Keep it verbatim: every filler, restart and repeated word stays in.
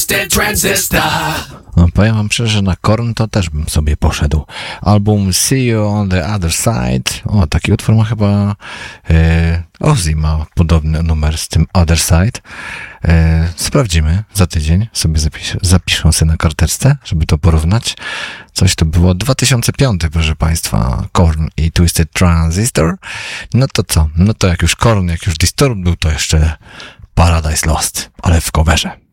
Twisted Transistor. No, powiem wam szczerze, że na Korn to też bym sobie poszedł. Album See You on the Other Side. O, taki utwór ma chyba e, Ozzy ma podobny numer z tym Other Side. E, sprawdzimy za tydzień. Sobie zapisz, zapiszę sobie na karteczce, żeby to porównać. Coś to było dwa tysiące piąty, proszę państwa. Korn i Twisted Transistor. No to co? No to jak już Korn, jak już Disturbed był, to jeszcze Paradise Lost, ale w coverze.